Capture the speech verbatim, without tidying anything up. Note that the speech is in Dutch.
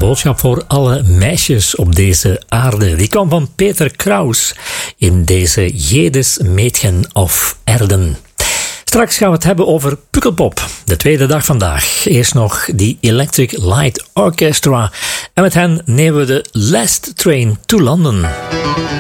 boodschap voor alle meisjes op deze aarde. Die kwam van Peter Kraus in deze Jedes Mädchen auf Erden. Straks gaan we het hebben over Pukkelpop, de tweede dag vandaag. Eerst nog die Electric Light Orchestra. En met hen nemen we de Last Train to London.